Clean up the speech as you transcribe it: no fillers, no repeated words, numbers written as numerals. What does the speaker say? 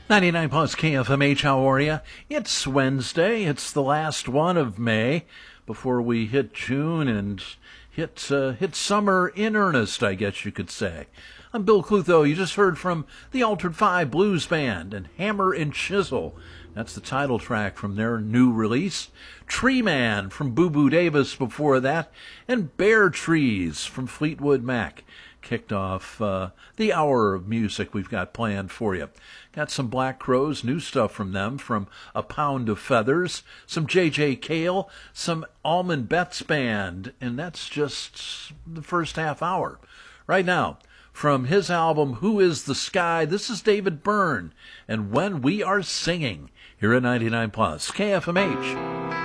99 plus KFMH, how are you? It's Wednesday. It's the last one of May before we hit June and hit summer in earnest, I guess you could say. I'm Bill Clutho. You just heard from the Altered Five Blues Band and Hammer and Chisel. That's the title track from their new release. Tree Man from Boo Boo Davis before that, and Bare Trees from Fleetwood Mac kicked off the hour of music we've got planned for you. Got some Black Crowes, new stuff from them, from A Pound of Feathers, some J.J. Cale, some Allman Betts Band, and that's just the first half hour. Right now, from his album Who is the Sky, this is David Byrne, and When We Are Singing, here at 99 plus KFMH.